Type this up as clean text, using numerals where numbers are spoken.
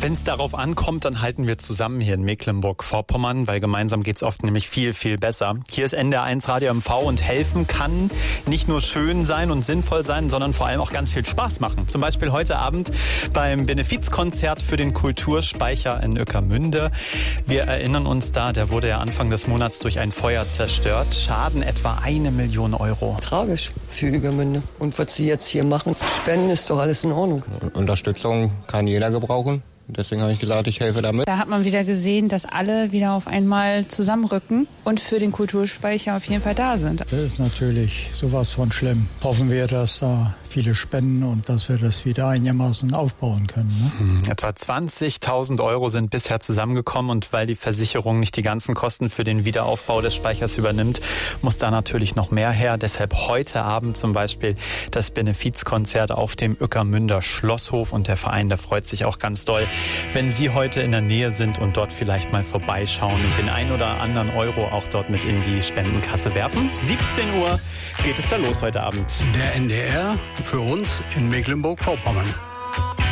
Wenn es darauf ankommt, dann halten wir zusammen hier in Mecklenburg-Vorpommern, weil gemeinsam geht's oft nämlich viel, viel besser. Hier ist NDR1 Radio MV und helfen kann nicht nur schön sein und sinnvoll sein, sondern vor allem auch ganz viel Spaß machen. Zum Beispiel heute Abend beim Benefizkonzert für den Kulturspeicher in Ueckermünde. Wir erinnern uns da, der wurde ja Anfang des Monats durch ein Feuer zerstört. Schaden etwa 1 Million Euro. Tragisch für Ueckermünde. Und was sie jetzt hier machen, Spenden ist doch alles in Ordnung. Unterstützung kann jeder gebrauchen. Deswegen habe ich gesagt, ich helfe damit. Da hat man wieder gesehen, dass alle wieder auf einmal zusammenrücken und für den Kulturspeicher auf jeden Fall da sind. Das ist natürlich sowas von schlimm. Hoffen wir, dass da viele spenden und dass wir das wieder einigermaßen aufbauen können. Ne? Etwa 20.000 Euro sind bisher zusammengekommen und weil die Versicherung nicht die ganzen Kosten für den Wiederaufbau des Speichers übernimmt, muss da natürlich noch mehr her. Deshalb heute Abend zum Beispiel das Benefizkonzert auf dem Ueckermünder Schlosshof und der Verein, der freut sich auch ganz doll, wenn Sie heute in der Nähe sind und dort vielleicht mal vorbeischauen und den ein oder anderen Euro auch dort mit in die Spendenkasse werfen. 17 Uhr geht es da los heute Abend. Der NDR für uns in Mecklenburg-Vorpommern.